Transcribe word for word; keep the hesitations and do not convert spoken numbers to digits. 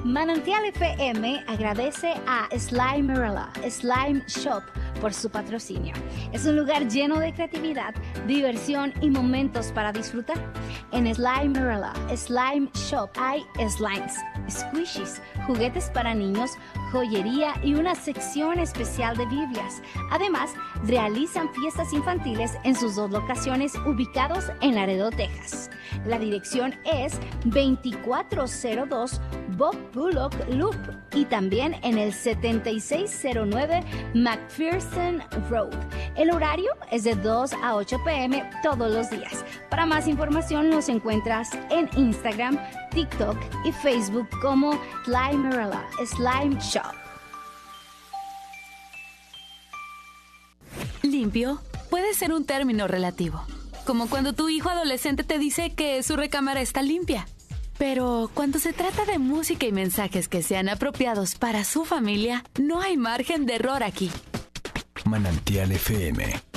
Manantial F M agradece a Slimerella Slime Shop por su patrocinio. Es un lugar lleno de creatividad, diversión y momentos para disfrutar. En Slimerella Slime Shop hay slimes, squishies, juguetes para niños, joyería y una sección especial de Biblias. Además, realizan fiestas infantiles en sus dos locaciones ubicados en Laredo, Texas. La dirección es veinticuatro cero dos Bob Bullock Loop y también en el setenta y seis cero nueve McPherson Road. El horario es de dos a ocho p m todos los días. Para más información los encuentras en Instagram, TikTok y Facebook como Slimerella Slime Shop. Limpio puede ser un término relativo, como cuando tu hijo adolescente te dice que su recámara está limpia. Pero cuando se trata de música y mensajes que sean apropiados para su familia, no hay margen de error aquí. Manantial F M